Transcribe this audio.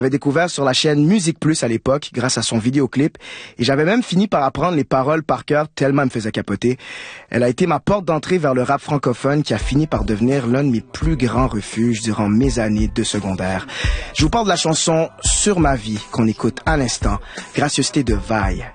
J'avais découvert sur la chaîne Musique Plus à l'époque, grâce à son vidéoclip, et j'avais même fini par apprendre les paroles par cœur tellement elle me faisait capoter. Elle a été ma porte d'entrée vers le rap francophone qui a fini par devenir l'un de mes plus grands refuges durant mes années de secondaire. Je vous parle de la chanson Sur ma vie qu'on écoute à l'instant, gracieuseté de Vaille.